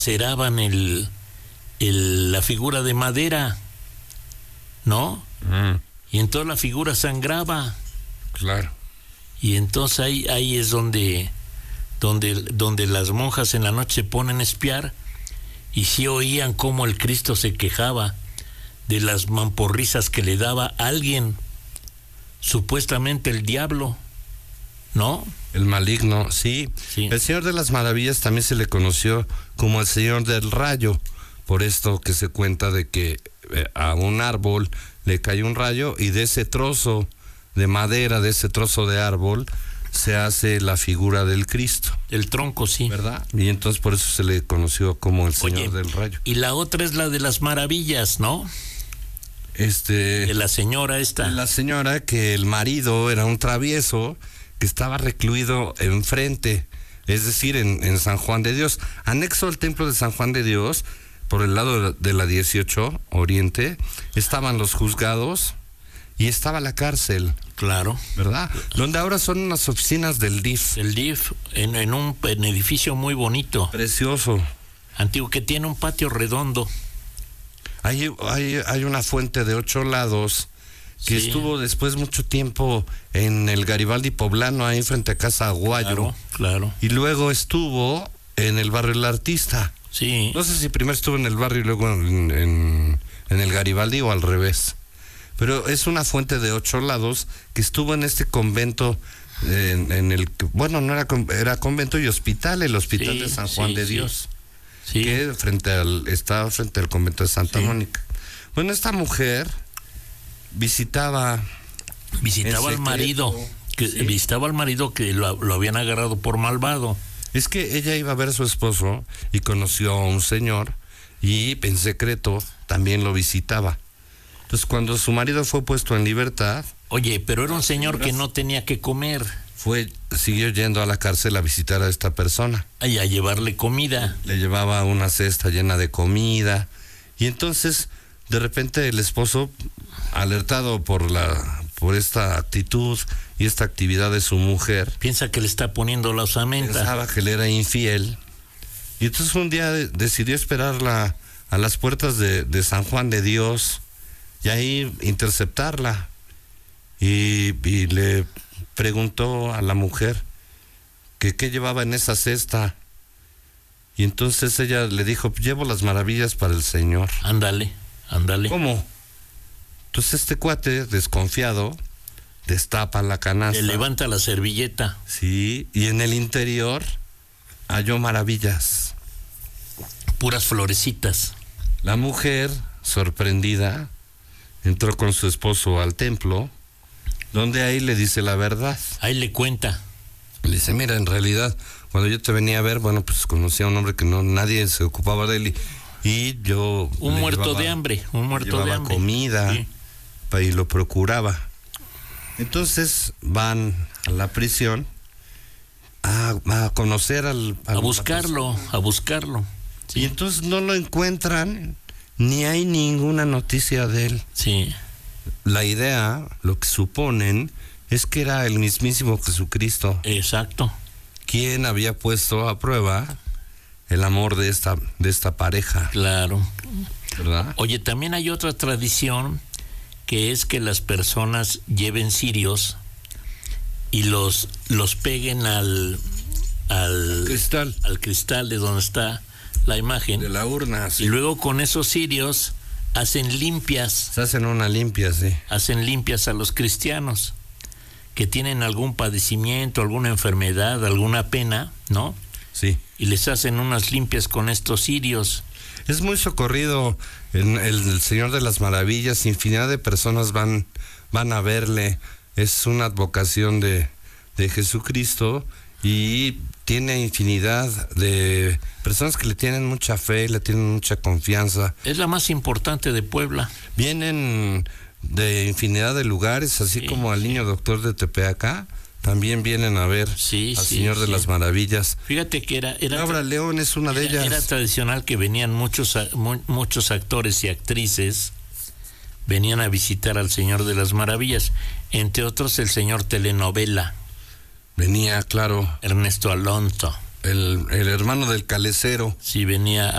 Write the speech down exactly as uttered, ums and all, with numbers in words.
ceraban el, el, la figura de madera, ¿no? Mm. Y entonces la figura sangraba. Claro. Y entonces ahí, ahí es donde, donde, donde las monjas en la noche se ponen a espiar y sí oían cómo el Cristo se quejaba de las mamporrizas que le daba a alguien, supuestamente el diablo, ¿no? El maligno, sí. Sí. El Señor de las Maravillas también se le conoció como el Señor del Rayo, por esto que se cuenta de que eh, a un árbol le cayó un rayo y de ese trozo de madera, de ese trozo de árbol, se hace la figura del Cristo. El tronco, sí. ¿Verdad? Y entonces por eso se le conoció como el Señor Oye, del Rayo. Y la otra es la de las maravillas, ¿no? Este, De la señora esta. La señora que el marido era un travieso que estaba recluido enfrente, es decir, en, en San Juan de Dios. Anexo al templo de San Juan de Dios, por el lado de la dieciocho, oriente, estaban los juzgados y estaba la cárcel. Claro. ¿Verdad? Donde ahora son unas oficinas del D I F. El D I F, en, en un en edificio muy bonito. Precioso. Antiguo, que tiene un patio redondo. Hay, hay, hay una fuente de ocho lados que Sí. estuvo después mucho tiempo en el Garibaldi Poblano, ahí frente a Casa Aguayo. Claro, claro. Y luego estuvo en el barrio El Artista. Sí. No sé si primero estuvo en el barrio y luego en, en, en el Garibaldi o al revés. Pero es una fuente de ocho lados que estuvo en este convento, en, en el, bueno, no era, era convento y hospital, el hospital Sí, de San Juan sí, de sí. Dios. Sí. Que frente al, estaba frente al convento de Santa Sí. Mónica. Bueno, esta mujer visitaba Visitaba en al marido. secreto. Que, Sí. Visitaba al marido que lo, lo habían agarrado por malvado. Es que ella iba a ver a su esposo y conoció a un señor y en secreto también lo visitaba. Entonces cuando su marido fue puesto en libertad, Oye, pero era un señor que no tenía que comer. fue siguió yendo a la cárcel a visitar a esta persona. Y a llevarle comida. Le llevaba una cesta llena de comida y entonces de repente el esposo, alertado por la por esta actitud y esta actividad de su mujer, Piensa que le está poniendo la osamenta. pensaba que le era infiel y entonces un día de- decidió esperarla a las puertas de, de San Juan de Dios y ahí interceptarla y, y le preguntó a la mujer que qué llevaba en esa cesta y entonces ella le dijo, llevo las maravillas para el Señor. Ándale, ándale. ¿Cómo? Entonces este cuate, desconfiado, destapa la canasta. Le levanta la servilleta. Sí, y en el interior halló maravillas. Puras florecitas. La mujer, sorprendida, entró con su esposo al templo, donde ahí le dice la verdad. Ahí le cuenta. Le dice, mira, en realidad, cuando yo te venía a ver, bueno, pues conocí a un hombre que no, nadie se ocupaba de él y, y yo... Un le muerto llevaba- de hambre, un muerto llevaba de hambre. comida Sí. pa- y lo procuraba. Entonces van a la prisión a, a conocer al... A buscarlo, a buscarlo. Y entonces no lo encuentran, ni hay ninguna noticia de él. Sí. La idea, lo que suponen, es que era el mismísimo Jesucristo Exacto. quien había puesto a prueba el amor de esta, de esta pareja, Claro. ¿verdad? Oye, también hay otra tradición que es que las personas lleven cirios y los, los peguen al, al, Cristal. al cristal de donde está la imagen. De la urna, sí. Y luego con esos cirios hacen limpias, Se hacen una limpia, sí. hacen limpias a los cristianos que tienen algún padecimiento, alguna enfermedad, alguna pena, ¿no? Sí. Y les hacen unas limpias con estos cirios. Es muy socorrido en el, el Señor de las Maravillas, infinidad de personas van, van a verle, es una advocación de, de Jesucristo y tiene infinidad de personas que le tienen mucha fe, le tienen mucha confianza. Es la más importante de Puebla. Vienen de infinidad de lugares, así Sí, como al niño doctor de Tepeaca, también vienen a ver Sí, al sí, Señor de sí. las Maravillas. Fíjate que era era, Laura León es una de era, ellas. era tradicional que venían muchos a- mu- muchos actores y actrices venían a visitar al Señor de las Maravillas, entre otros el señor telenovela Venía, claro, Ernesto Alonso. el, el hermano del calecero. Sí, venía